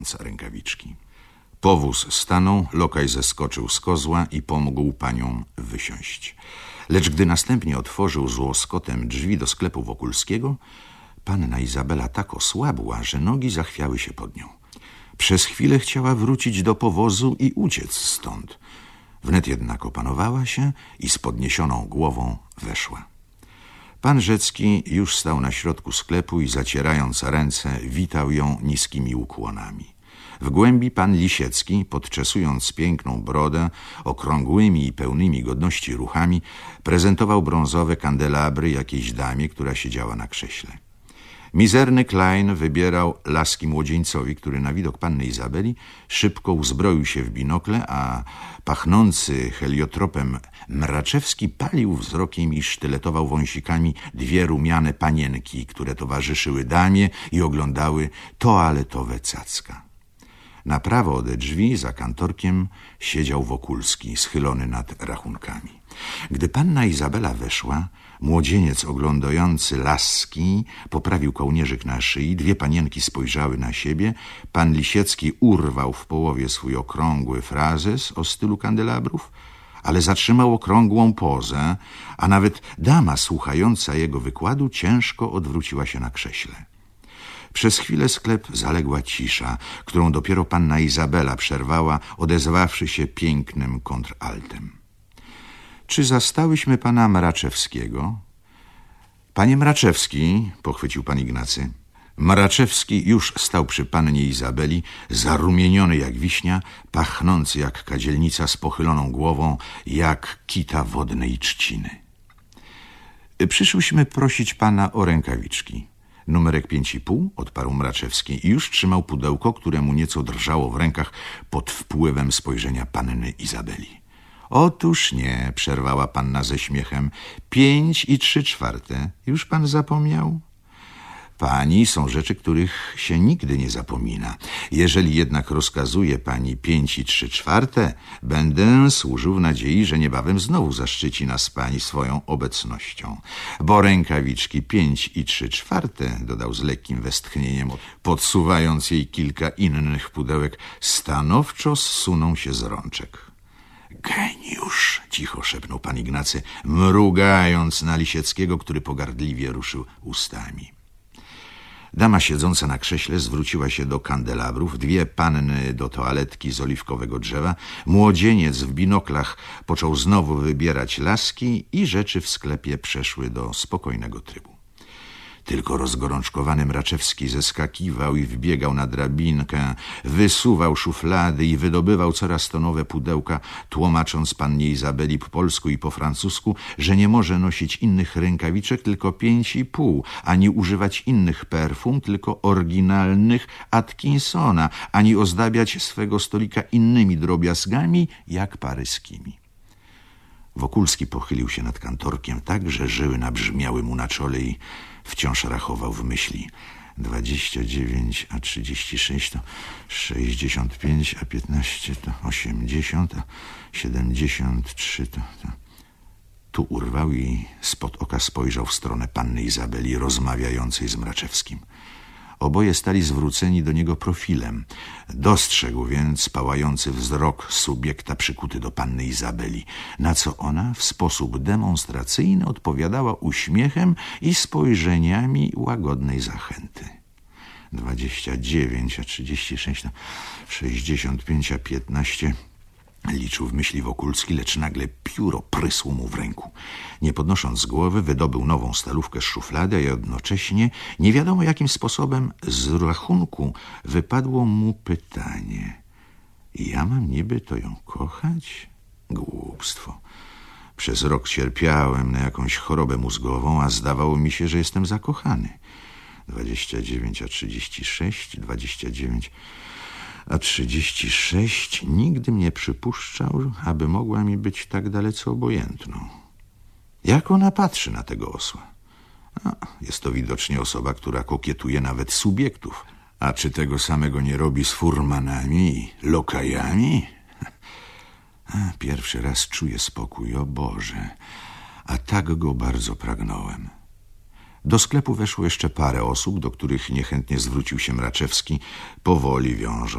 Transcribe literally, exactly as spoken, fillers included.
rękawiczki. Powóz stanął, lokaj zeskoczył z kozła i pomógł paniom wysiąść. Lecz gdy następnie otworzył z łoskotem drzwi do sklepu Wokulskiego, panna Izabela tak osłabła, że nogi zachwiały się pod nią. Przez chwilę chciała wrócić do powozu i uciec stąd. Wnet jednak opanowała się i z podniesioną głową weszła. Pan Rzecki już stał na środku sklepu i zacierając ręce witał ją niskimi ukłonami. W głębi pan Lisiecki, podczesując piękną brodę, okrągłymi i pełnymi godności ruchami, prezentował brązowe kandelabry jakiejś damie, która siedziała na krześle. Mizerny Klein wybierał laski młodzieńcowi, który na widok panny Izabeli szybko uzbroił się w binokle, a pachnący heliotropem Mraczewski palił wzrokiem i sztyletował wąsikami dwie rumiane panienki, które towarzyszyły damie i oglądały toaletowe cacka. Na prawo ode drzwi, za kantorkiem, siedział Wokulski, schylony nad rachunkami. Gdy panna Izabela weszła, młodzieniec oglądający laski poprawił kołnierzyk na szyi, dwie panienki spojrzały na siebie, pan Lisiecki urwał w połowie swój okrągły frazes o stylu kandelabrów, ale zatrzymał okrągłą pozę, a nawet dama słuchająca jego wykładu ciężko odwróciła się na krześle. Przez chwilę sklep zaległa cisza, którą dopiero panna Izabela przerwała, odezwawszy się pięknym kontraltem. Czy zastałyśmy pana Mraczewskiego? Panie Mraczewski, pochwycił pan Ignacy. Mraczewski już stał przy pannie Izabeli, zarumieniony jak wiśnia, pachnący jak kadzielnica z pochyloną głową, jak kita wodnej trzciny. Przyszłyśmy prosić pana o rękawiczki. Numerek pięć i pół, odparł Mraczewski i już trzymał pudełko, któremu nieco drżało w rękach pod wpływem spojrzenia panny Izabeli. Otóż nie, przerwała panna ze śmiechem. Pięć i trzy czwarte. Już pan zapomniał? Pani, są rzeczy, których się nigdy nie zapomina. Jeżeli jednak rozkazuje pani pięć i trzy czwarte, będę służył w nadziei, że niebawem znowu zaszczyci nas pani swoją obecnością. Bo rękawiczki pięć i trzy czwarte, dodał z lekkim westchnieniem, podsuwając jej kilka innych pudełek, stanowczo zsuną się z rączek. Geniusz, cicho szepnął pan Ignacy, mrugając na Lisieckiego, który pogardliwie ruszył ustami. Dama siedząca na krześle zwróciła się do kandelabrów, dwie panny do toaletki z oliwkowego drzewa, młodzieniec w binoklach począł znowu wybierać laski i rzeczy w sklepie przeszły do spokojnego trybu. Tylko rozgorączkowany Mraczewski zeskakiwał i wbiegał na drabinkę, wysuwał szuflady i wydobywał coraz to nowe pudełka, tłumacząc pannie Izabeli po polsku i po francusku, że nie może nosić innych rękawiczek, tylko pięć i pół, ani używać innych perfum, tylko oryginalnych Atkinsona, ani ozdabiać swego stolika innymi drobiazgami, jak paryskimi. Wokulski pochylił się nad kantorkiem tak, że żyły nabrzmiały mu na czole i wciąż rachował w myśli. Dwadzieścia dziewięć a trzydzieści sześć to sześćdziesiąt pięć, a piętnaście to osiemdziesiąt, a siedemdziesiąt trzy to, to... Tu urwał i spod oka spojrzał w stronę panny Izabeli rozmawiającej z Mraczewskim. Oboje stali zwróceni do niego profilem. Dostrzegł więc pałający wzrok subiekta przykuty do panny Izabeli, na co ona w sposób demonstracyjny odpowiadała uśmiechem i spojrzeniami łagodnej zachęty. Dwadzieścia dziewięć a trzydzieści sześć, sześćdziesiąt pięć a piętnaście... Liczył w myśli Wokulski, lecz nagle pióro prysło mu w ręku. Nie podnosząc głowy, wydobył nową stalówkę z szuflady, a jednocześnie nie wiadomo jakim sposobem z rachunku wypadło mu pytanie. Ja mam niby to ją kochać? Głupstwo. Przez rok cierpiałem na jakąś chorobę mózgową, a zdawało mi się, że jestem zakochany. Dwadzieścia dziewięć a trzydzieści sześć, dwadzieścia dziewięć... a trzydzieści sześć nigdy nie przypuszczał, aby mogła mi być tak dalece obojętną. Jak ona patrzy na tego osła? A, jest to widocznie osoba, która kokietuje nawet subiektów. A czy tego samego nie robi z furmanami i lokajami? A, pierwszy raz czuję spokój, o Boże, a tak go bardzo pragnąłem. Do sklepu weszło jeszcze parę osób, do których niechętnie zwrócił się Mraczewski, powoli wiążąc